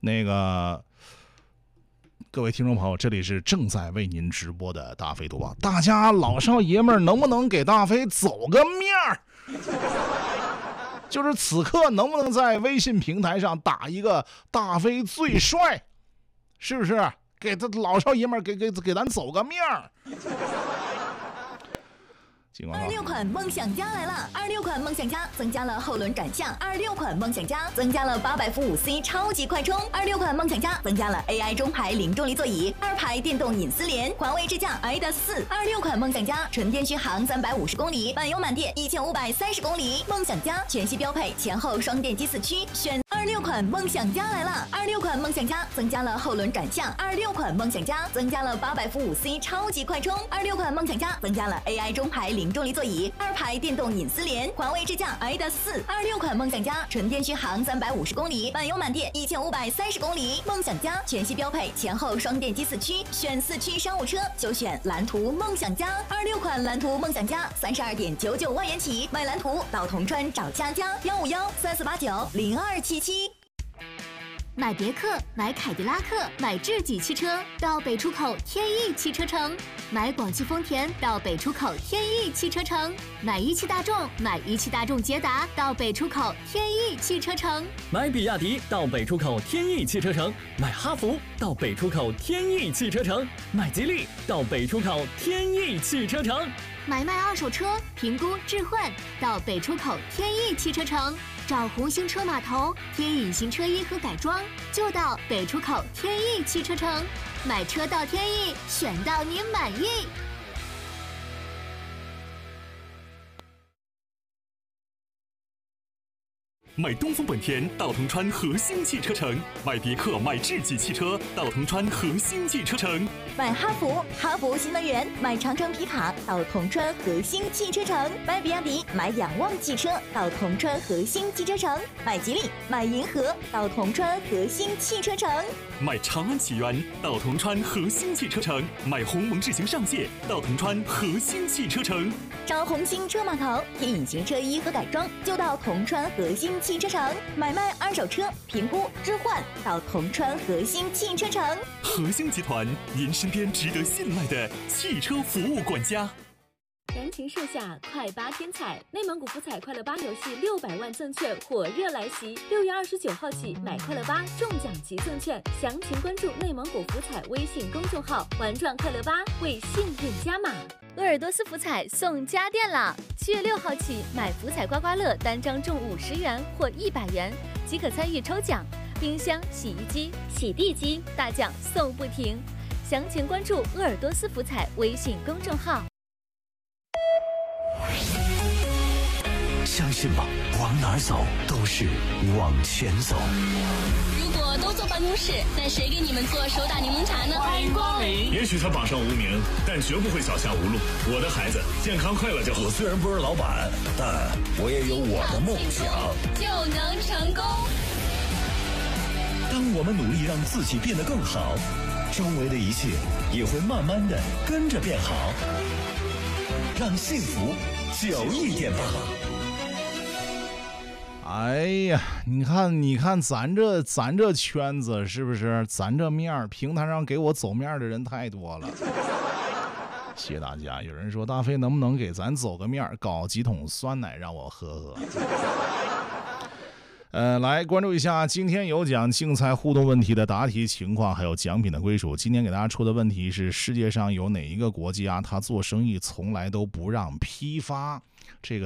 那个各位听众朋友，这里是正在为您直播的大飞读报，大家老少爷们儿能不能给大飞走个面儿？就是此刻能不能在微信平台上打一个大飞最帅，是不是？给他老少爷们儿给咱走个面儿。 26款梦想家来了！26款梦想家增加了后轮转向，26款梦想家增加了800伏5C 超级快充，26款梦想家增加了 AI 中排零重力座椅，2排电动隐私联，环卫支架 iDA4。26款梦想家纯电续航350公里，满油满电1530公里。梦想家全系标配前后双电机4驱，选26款梦想家来了！26款梦想家增加了后轮转向，26款梦想家增加了800伏5C 超级快充，26款梦想家增加了 AI 中排零重力座椅，2排电动隐私联，环卫支架 iDA4。26款梦想家纯电续航350公里，满油满电1530公里。梦想家全系标配前后双电机4驱，选4驱商务车就选蓝图梦想家。26款蓝图梦想家32.99万元起，买蓝图到铜川找佳佳15134890277。 买别克、买凯迪拉克、买智己汽车到北出口天翼汽车城，买广汽丰田到北出口天翼汽车城，买一汽大众、买一汽大众捷达到北出口天翼汽车城， 买比亚迪到北出口天翼汽车城，买哈弗到北出口天翼汽车城，买吉利到北出口天翼汽车城， 买卖二手车评估置换到北出口天翼汽车城。找红星车码头添隐形车衣和改装，就到北出口天翼汽车城。买车到天翼，选到您满意。 买东风本田到铜川和兴汽车城，买别克、买智己汽车到铜川和兴汽车城， 买哈弗新能源，买长城皮卡到铜川和兴汽车城，买比亚迪、买仰望汽车到铜川和兴汽车城，买吉利、买银河到铜川和兴汽车城， 买长安启源到铜川和兴汽车城，买鸿蒙智行上界到铜川和兴汽车城。 找红星车码头添隐形车衣和改装，就到铜川和兴汽车城。买卖二手车评估置换到铜川和兴汽车城。 和兴集团，您身边值得信赖的汽车服务管家。 燃情盛夏，快8天彩，内蒙古福彩快乐8游戏600万赠券火热来袭，6月29号起买快乐8中奖即赠券，详情关注内蒙古福彩微信公众号，玩转快乐8为幸运加码。鄂尔多斯福彩送家电啦！7月6号起买福彩刮刮乐单张中50元或100元，即可参与抽奖，冰箱、洗衣机、洗地机大奖送不停。详情关注鄂尔多斯福彩微信公众号。 相信吧，往哪儿走都是往前走。 如果都坐办公室，那谁给你们做手打柠檬茶呢？ 欢迎光临。也许他榜上无名，但绝不会脚下无路。我的孩子健康快乐就好。 我虽然不是老板，但我也有我的梦想， 就能成功。 当我们努力让自己变得更好，周围的一切也会慢慢的跟着变好。让幸福久一点吧。 哎呀，你看咱这圈子是不是？咱这面儿平台上给我走面的人太多了。谢谢大家。有人说大飞能不能给咱走个面，搞几桶酸奶让我喝喝。来关注一下今天有奖竞猜互动问题的答题情况，还有奖品的归属。今天给大家出的问题是：世界上有哪一个国家他做生意从来都不让批发？这个